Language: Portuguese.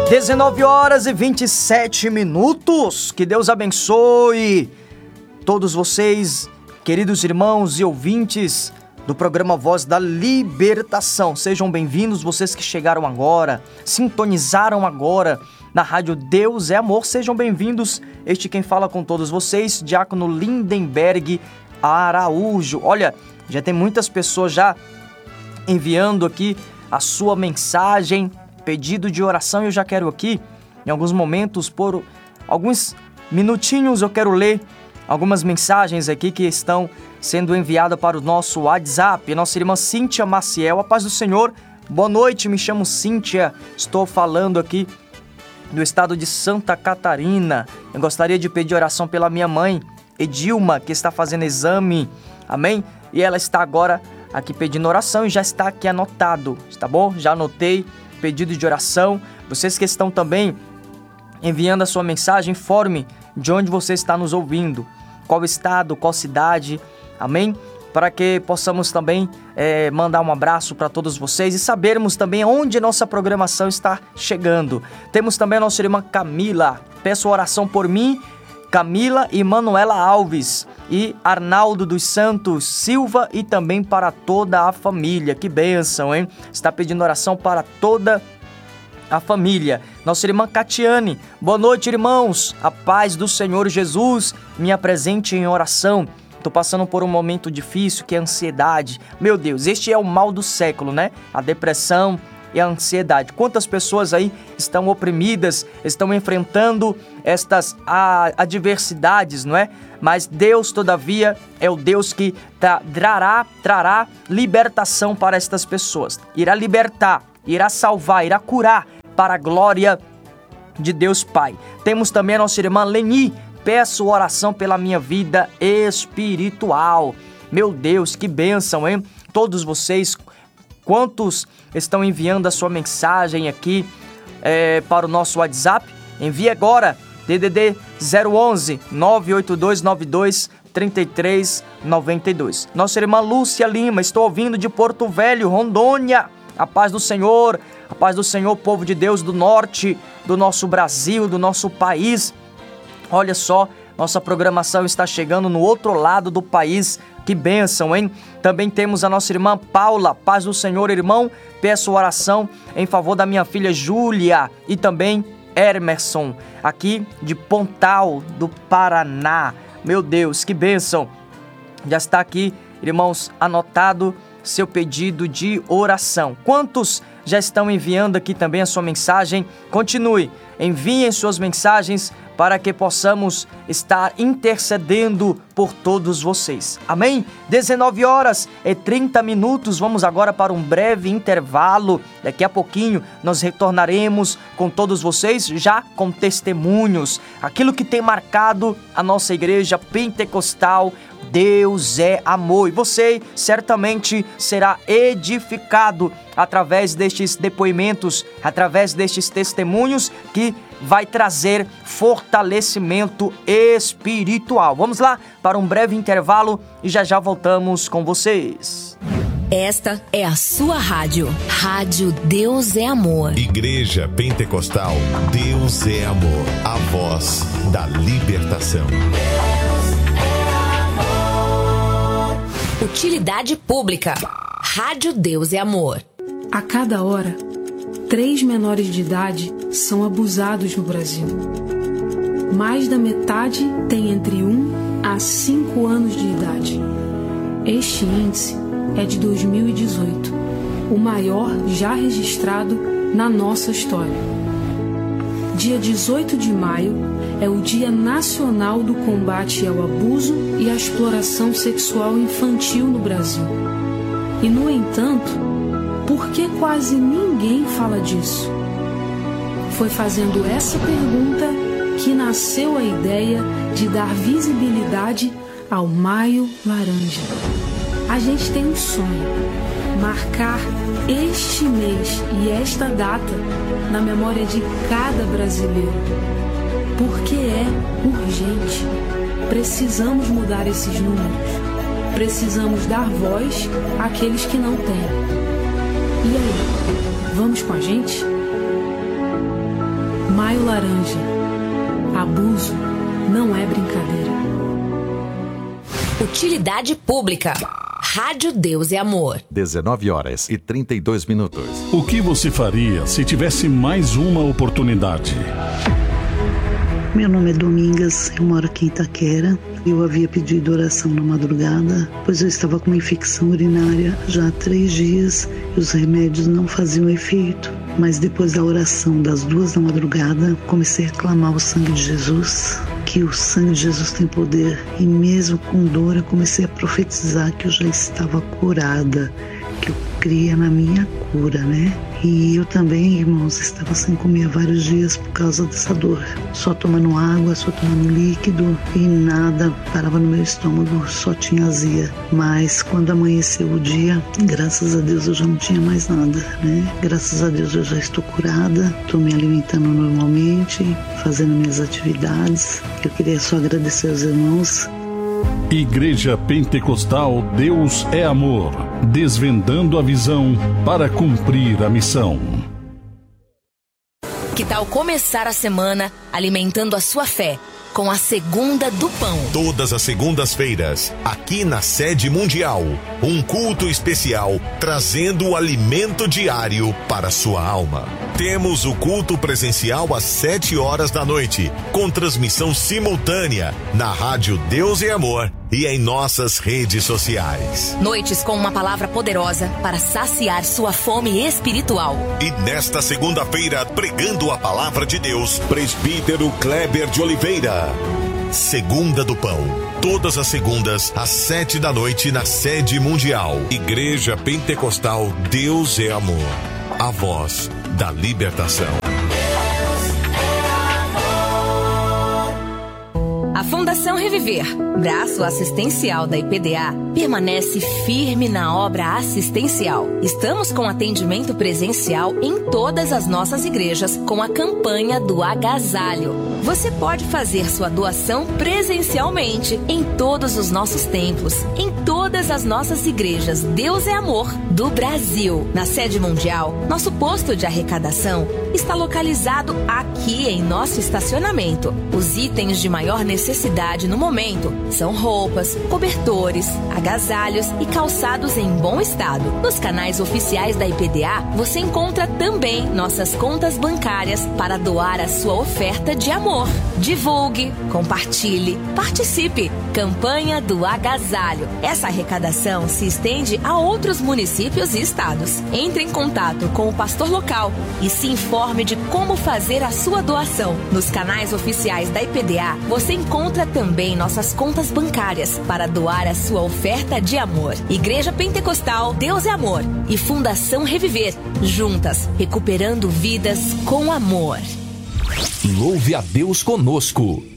19h27. Que Deus abençoe todos vocês, queridos irmãos e ouvintes do programa Voz da Libertação. Sejam bem-vindos, vocês que chegaram agora, sintonizaram agora na Rádio Deus é Amor. Sejam bem-vindos. Este quem fala com todos vocês, Diácono Lindenberg Araújo. Olha, já tem muitas pessoas já enviando aqui a sua mensagem, pedido de oração. Eu já quero aqui, em alguns momentos, por alguns minutinhos, eu quero ler algumas mensagens aqui que estão sendo enviadas para o nosso WhatsApp. Nossa irmã Cíntia Maciel, a paz do Senhor. Boa noite, me chamo Cíntia, estou falando aqui do estado de Santa Catarina. Eu gostaria de pedir oração pela minha mãe, Edilma, que está fazendo exame, amém? E ela está agora aqui pedindo oração e já está aqui anotado, tá bom? Já anotei pedido de oração. Vocês que estão também enviando a sua mensagem, informe de onde você está nos ouvindo, qual estado, qual cidade, amém? Para que possamos também mandar um abraço para todos vocês e sabermos também onde nossa programação está chegando. Temos também a nossa irmã Camila. Peço oração por mim, Camila e Manuela Alves e Arnaldo dos Santos Silva e também para toda a família. Que bênção, hein? Está pedindo oração para toda a família. Nossa irmã Catiane. Boa noite, irmãos. A paz do Senhor Jesus me apresente em oração. Estou passando por um momento difícil, que é a ansiedade. Meu Deus, este é o mal do século, né? A depressão e a ansiedade. Quantas pessoas aí estão oprimidas, estão enfrentando estas adversidades, não é? Mas Deus, todavia, é o Deus que trará libertação para estas pessoas. Irá libertar, irá salvar, irá curar para a glória de Deus Pai. Temos também a nossa irmã Leni. Peço oração pela minha vida espiritual. Meu Deus, que bênção, hein? Todos vocês, quantos estão enviando a sua mensagem aqui para o nosso WhatsApp? Envie agora, DDD 011 98292 3392. Nossa irmã Lúcia Lima, estou ouvindo de Porto Velho, Rondônia. A paz do Senhor, povo de Deus do norte, do nosso Brasil, do nosso país. Olha só, nossa programação está chegando no outro lado do país. Que bênção, hein? Também temos a nossa irmã Paula. Paz do Senhor, irmão. Peço oração em favor da minha filha Júlia e também Emerson, aqui de Pontal, do Paraná. Meu Deus, que bênção. Já está aqui, irmãos, anotado seu pedido de oração. Quantos já estão enviando aqui também a sua mensagem? Continue, enviem suas mensagens para que possamos estar intercedendo por todos vocês. Amém? 19h30. Vamos agora para um breve intervalo. Daqui a pouquinho nós retornaremos com todos vocês, já com testemunhos. Aquilo que tem marcado a nossa igreja pentecostal, Deus é amor. E você certamente será edificado através destes depoimentos, através destes testemunhos que vai trazer fortalecimento espiritual. Vamos lá para um breve intervalo e já já voltamos com vocês. Esta é a sua rádio. Rádio Deus é Amor. Igreja Pentecostal Deus é Amor. A voz da libertação. Utilidade pública. Rádio Deus é Amor. A cada hora, 3 menores de idade são abusados no Brasil. Mais da metade tem entre 1 a 5 anos de idade. Este índice é de 2018, o maior já registrado na nossa história. Dia 18 de maio é o Dia Nacional do Combate ao Abuso e à Exploração Sexual Infantil no Brasil. E, no entanto, por que quase ninguém fala disso? Foi fazendo essa pergunta que nasceu a ideia de dar visibilidade ao Maio Laranja. A gente tem um sonho: marcar este mês e esta data na memória de cada brasileiro. Porque é urgente. Precisamos mudar esses números. Precisamos dar voz àqueles que não têm. E aí, vamos com a gente? Maio Laranja. Abuso não é brincadeira. Utilidade pública. Rádio Deus é Amor. 19h32. O que você faria se tivesse mais uma oportunidade? Meu nome é Domingas, eu moro aqui em Itaquera. Eu havia pedido oração na madrugada, pois eu estava com uma infecção urinária já há 3 dias e os remédios não faziam efeito. Mas depois da oração das 2 da madrugada, comecei a clamar o sangue de Jesus, que o sangue de Jesus tem poder. E mesmo com dor, eu comecei a profetizar que eu já estava curada, que eu cria na minha cura, né? E eu também, irmãos, estava sem comer há vários dias por causa dessa dor. Só tomando água, só tomando líquido e nada parava no meu estômago, só tinha azia. Mas quando amanheceu o dia, graças a Deus eu já não tinha mais nada, né? Graças a Deus eu já estou curada, estou me alimentando normalmente, fazendo minhas atividades. Eu queria só agradecer aos irmãos. Igreja Pentecostal Deus é Amor, desvendando a visão para cumprir a missão. Que tal começar a semana alimentando a sua fé com a Segunda do Pão? Todas as segundas-feiras, aqui na Sede Mundial, um culto especial trazendo o alimento diário para sua alma. Temos o culto presencial às 7h da noite, com transmissão simultânea na Rádio Deus é Amor e em nossas redes sociais. Noites com uma palavra poderosa para saciar sua fome espiritual. E nesta segunda-feira, pregando a palavra de Deus, presbítero Kleber de Oliveira. Segunda do Pão. Todas as segundas, às 7 da noite, na Sede Mundial. Igreja Pentecostal Deus é Amor. A voz da libertação. A Fundação Reviver, braço assistencial da IPDA, permanece firme na obra assistencial. Estamos com atendimento presencial em todas as nossas igrejas com a campanha do agasalho. Você pode fazer sua doação presencialmente em todos os nossos templos, em todas as nossas igrejas Deus é Amor do Brasil. Na Sede Mundial, nosso posto de arrecadação está localizado aqui em nosso estacionamento. Os itens de maior necessidade no momento são roupas, cobertores, agasalhos e calçados em bom estado. Nos canais oficiais da IPDA, você encontra também nossas contas bancárias para doar a sua oferta de amor. Divulgue, compartilhe, participe. Campanha do agasalho. Essa arrecadação se estende a outros municípios e estados. Entre em contato com o pastor local e se informe de como fazer a sua doação. Nos canais oficiais da IPDA, você encontra também nossas contas bancárias para doar a sua oferta de amor. Igreja Pentecostal Deus é Amor e Fundação Reviver, juntas, recuperando vidas com amor. Louve a Deus conosco.